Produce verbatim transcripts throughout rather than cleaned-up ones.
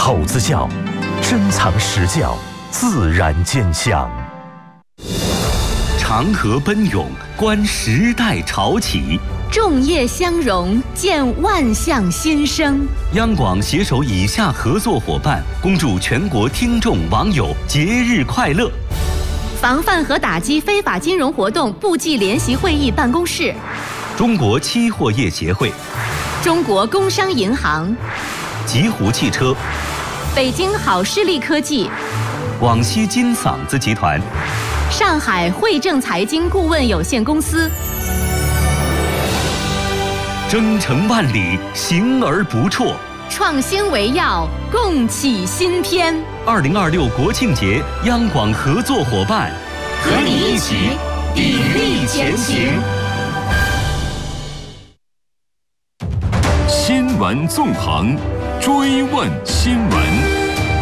口子窖，珍藏实教，自然见香。长河奔涌，观时代潮起； 众业相融，见万象新生。 央广携手以下合作伙伴，恭祝全国听众网友节日快乐。 防范和打击非法金融活动部际联席会议办公室， 中国期货业协会， 中国工商银行， 极狐汽车， 北京好视力科技， 广西金嗓子集团， 上海汇正财经顾问有限公司。 征程万里，行而不辍， 创新为要，共启新篇。 二零二六国庆节，央广合作伙伴， 和你一起砥砺前行。 新闻纵横，追问新闻。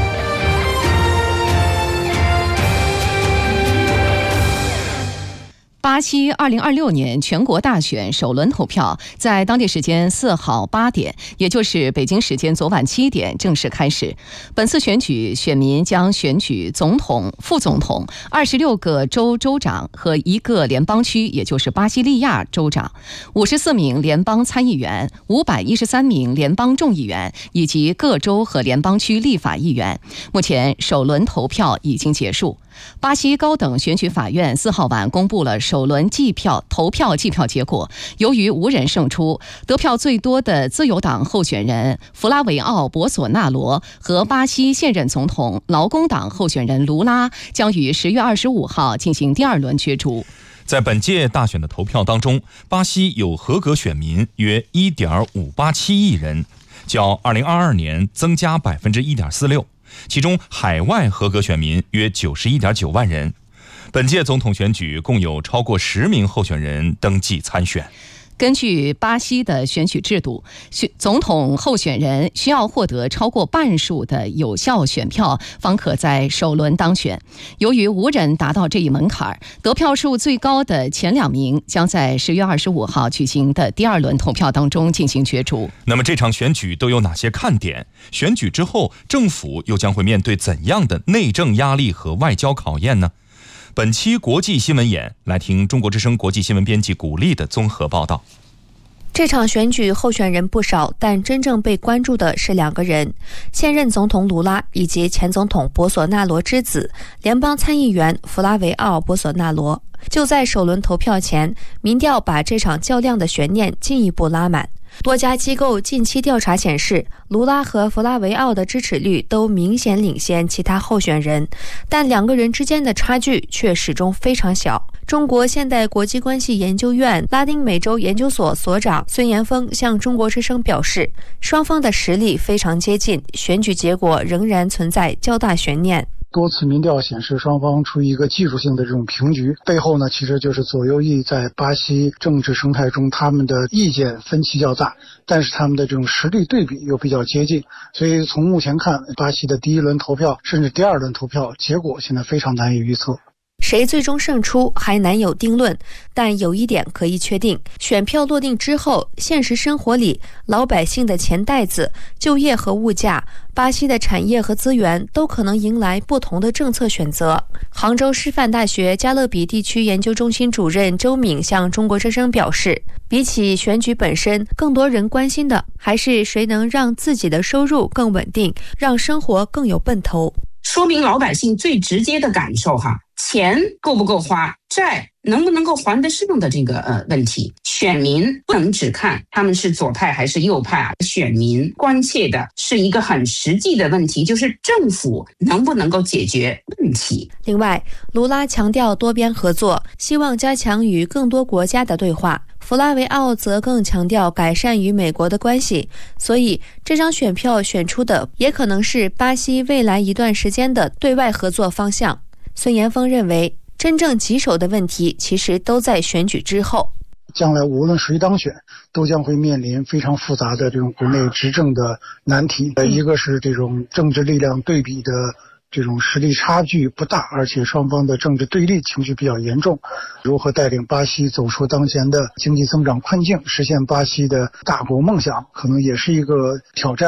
巴西二零二六年全国大选首轮投票在当地时间四号八点，也就是北京时间昨晚七点正式开始。本次选举，选民将选举总统、副总统、二十六个州州长和一个联邦区，也就是巴西利亚州长，五十四名联邦参议员，五百一十三名联邦众议员以及各州和联邦区立法议员。目前首轮投票已经结束。巴西高等选举法院四号晚公布了首轮计票投票计票结果，由于无人胜出，得票最多的自由党候选人弗拉维奥·博索纳罗和巴西现任总统劳工党候选人卢拉将于十月二十五号进行第二轮角逐。 在本届大选的投票当中，巴西有合格选民约 一点五八七亿人，较二零二二年增加 百分之一点四六。其中海外合格选民约 九十一点九万人。本届总统选举共有超过十名候选人登记参选。 根据巴西的选举制度，总统候选人需要获得超过半数的有效选票，方可在首轮当选。由于无人达到这一门槛，得票数最高的前两名将在十月二十五号举行的第二轮投票当中进行角逐。 那么这场选举都有哪些看点？选举之后，政府又将会面对怎样的内政压力和外交考验呢？本期国际新闻眼，来听中国之声国际新闻编辑古丽的综合报道。 这场选举候选人不少，但真正被关注的是两个人：现任总统卢拉以及前总统博索纳罗之子联邦参议员弗拉维奥·博索纳罗。就在首轮投票前，民调把这场较量的悬念进一步拉满。多家机构近期调查显示，卢拉和弗拉维奥的支持率都明显领先其他候选人，但两个人之间的差距却始终非常小。中国现代国际关系研究院拉丁美洲研究所所长孙延峰向中国之声表示，双方的实力非常接近，选举结果仍然存在较大悬念。 多次民调显示双方处于一个技术性的这种平局，背后呢其实就是左右翼在巴西政治生态中他们的意见分歧较大，但是他们的这种实力对比又比较接近，所以从目前看，巴西的第一轮投票甚至第二轮投票结果现在非常难以预测。 谁最终胜出还难有定论，但有一点可以确定，选票落定之后，现实生活里老百姓的钱袋子、就业和物价、巴西的产业和资源都可能迎来不同的政策选择。杭州师范大学加勒比地区研究中心主任周敏向中国之声表示，比起选举本身，更多人关心的还是谁能让自己的收入更稳定，让生活更有奔头。 说明老百姓最直接的感受哈，钱够不够花，债能不能够还得上的这个呃问题。选民不能只看他们是左派还是右派啊，选民关切的是一个很实际的问题，就是政府能不能够解决问题。 另外，卢拉强调多边合作，希望加强与更多国家的对话。弗拉维奥则更强调改善与美国的关系，所以这张选票选出的也可能是巴西未来一段时间的对外合作方向。孙延峰认为，真正棘手的问题其实都在选举之后。 将来无论谁当选，都将会面临非常复杂的这种国内执政的难题。一个是这种政治力量对比的这种实力差距不大，而且双方的政治对立情绪比较严重，如何带领巴西走出当前的经济增长困境，实现巴西的大国梦想，可能也是一个挑战。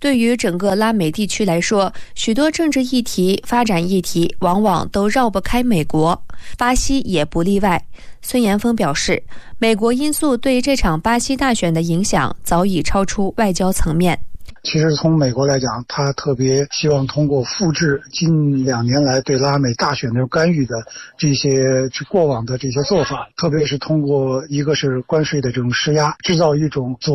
对于整个拉美地区来说，许多政治议题、发展议题往往都绕不开美国，巴西也不例外。孙延峰表示，美国因素对这场巴西大选的影响早已超出外交层面。 其实从美国来讲，他特别希望通过复制近两年来对拉美大选的干预的这些过往的这些做法，特别是通过一个是关税的这种施压，制造一种左